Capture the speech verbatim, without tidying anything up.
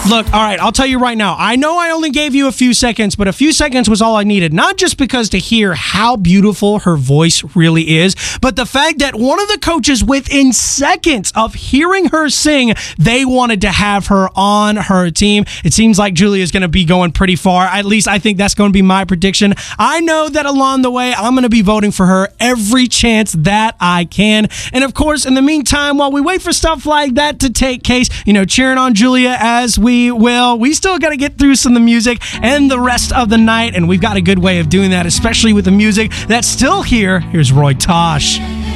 Look, all right, I'll tell you right now. I know I only gave you a few seconds, but a few seconds was all I needed. Not just because to hear how beautiful her voice really is, but the fact that one of the coaches, within seconds of hearing her sing, they wanted to have her on her team. It seems like Julia's going to be going pretty far. At least I think that's going to be my prediction. I know that along the way, I'm going to be voting for her every chance that I can. And of course, in the meantime, while we wait for stuff like that to take case, you know, cheering on Julia as we will, we still got to get through some of the music and the rest of the night, and we've got a good way of doing that, especially with the music that's still here. Here's Roy Tosh.